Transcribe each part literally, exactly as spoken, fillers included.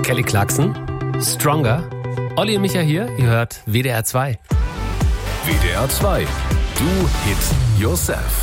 Kelly Clarkson, Stronger. Olli und Micha hier, ihr hört W D R zwei. W D R zwei, do it yourself.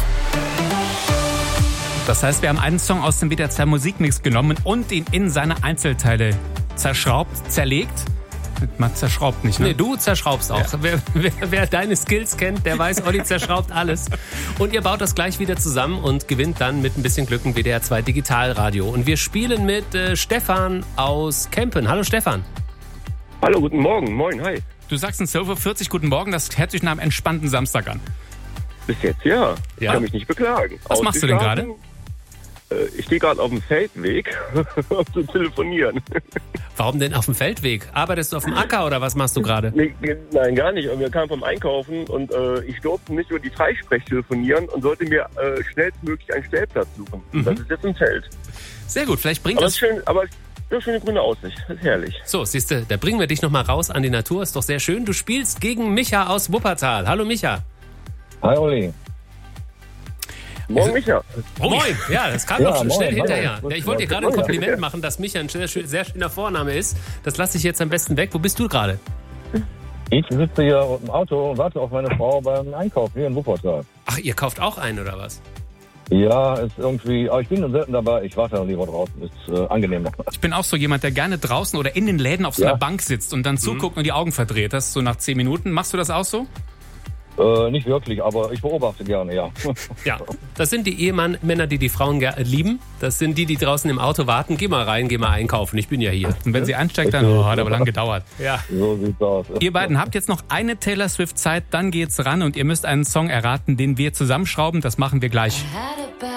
Das heißt, wir haben einen Song aus dem W D R zwei Musikmix genommen und ihn in seine Einzelteile zerschraubt, zerlegt. Man zerschraubt nicht, ne? Nee, du zerschraubst auch. Ja. Wer, wer, wer deine Skills kennt, der weiß, Olli zerschraubt alles. Und ihr baut das gleich wieder zusammen und gewinnt dann mit ein bisschen Glück ein W D R zwei Digitalradio. Und wir spielen mit äh, Stefan aus Kempen. Hallo Stefan. Hallo, guten Morgen. Moin, hi. Du sagst um zwölf Uhr vierzig guten Morgen, das hört sich nach einem entspannten Samstag an. Bis jetzt, ja. Ich Ja. kann mich nicht beklagen. Was machst du denn gerade? Äh, Ich stehe gerade auf dem Feldweg, um zu telefonieren. Warum denn auf dem Feldweg? Arbeitest du auf dem Acker oder was machst du gerade? Nee, nein, gar nicht. Wir kamen vom Einkaufen und äh, ich durfte nicht über die Freisprech telefonieren und sollte mir äh, schnellstmöglich einen Stellplatz suchen. Mhm. Das ist jetzt ein Feld. Sehr gut, vielleicht bringt Aber das... es ist schön, aber ja, schöne grüne Aussicht. Das ist herrlich. So, siehst du, da bringen wir dich nochmal raus an die Natur. Ist doch sehr schön. Du spielst gegen Micha aus Wuppertal. Hallo Micha. Hi Olli. Morgen, Micha. Oh, moin. Ja, das kam Ja, doch schon moin, schnell moin. hinterher. Ja, ich wollte dir gerade ein Moin. Kompliment machen, dass Micha ein sehr, schön- sehr schöner Vorname ist. Das lasse ich jetzt am besten weg. Wo bist du gerade? Ich sitze hier im Auto und warte auf meine Frau beim Einkauf hier in Wuppertal. Ach, ihr kauft auch ein, oder was? Ja, ist irgendwie, aber ich bin selten dabei. Ich warte lieber draußen. Ist äh, angenehmer. Ich bin auch so jemand, der gerne draußen oder in den Läden auf so einer Ja. Bank sitzt und dann zuguckt und die Augen verdreht. Das ist so nach zehn Minuten. Machst du das auch so? Äh, nicht wirklich, aber ich beobachte gerne, ja. Ja, das sind die Ehemann-Männer, die die Frauen ger- lieben. Das sind die, die draußen im Auto warten. Geh mal rein, geh mal einkaufen. Ich bin ja hier. Und wenn sie einsteigt, dann oh, hat aber lang gedauert. Ja. So sieht's aus. Ihr beiden habt jetzt noch eine Taylor Swift Zeit, dann geht's ran und ihr müsst einen Song erraten, den wir zusammenschrauben. Das machen wir gleich.